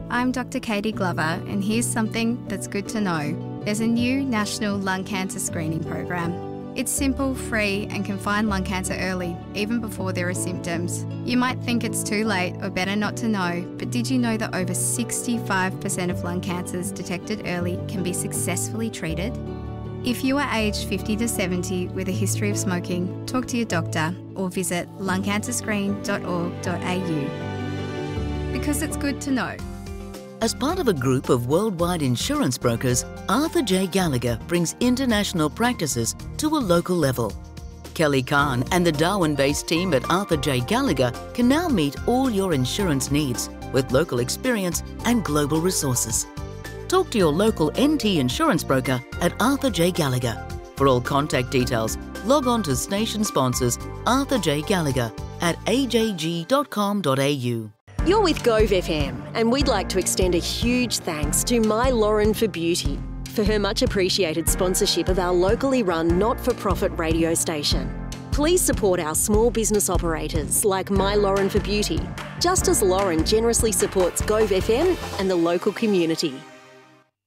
I'm Dr. Katie Glover, and here's something that's good to know. There's a new national lung cancer screening program. It's simple, free, and can find lung cancer early, even before there are symptoms. You might think it's too late or better not to know, but did you know that over 65% of lung cancers detected early can be successfully treated? If you are aged 50 to 70 with a history of smoking, talk to your doctor or visit lungcancerscreen.org.au. Because it's good to know. As part of a group of worldwide insurance brokers, Arthur J. Gallagher brings international practices to a local level. Kelly Khan and the Darwin-based team at Arthur J. Gallagher can now meet all your insurance needs with local experience and global resources. Talk to your local NT insurance broker at Arthur J. Gallagher. For all contact details, log on to station sponsors Arthur J. Gallagher at ajg.com.au. You're with Gove FM, and we'd like to extend a huge thanks to My Lauren for Beauty for her much appreciated sponsorship of our locally run not-for-profit radio station. Please support our small business operators like My Lauren for Beauty, just as Lauren generously supports Gove FM and the local community.